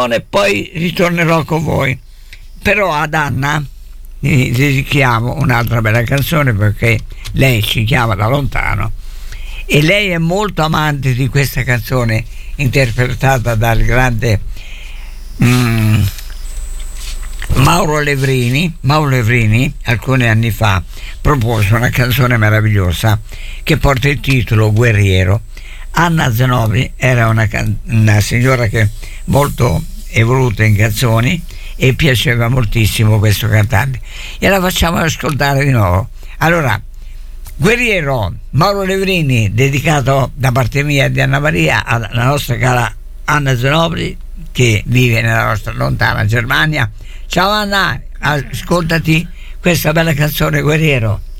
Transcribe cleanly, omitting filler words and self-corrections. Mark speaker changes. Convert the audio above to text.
Speaker 1: canzone, poi ritornerò con voi. Però ad Anna dedichiamo un'altra bella canzone, perché lei ci chiama da lontano e lei è molto amante di questa canzone interpretata dal grande Mauro Levrini. Alcuni anni fa propose una canzone meravigliosa che porta il titolo Guerriero. Anna Zenobili era una signora che molto evoluta in canzoni e piaceva moltissimo questo cantante, e la facciamo ascoltare di nuovo. Allora, Guerriero, Mauro Levrini, dedicato da parte mia e di Anna Maria alla nostra cara Anna Zenobili, che vive nella nostra lontana Germania. Ciao Anna, ascoltati questa bella canzone Guerriero.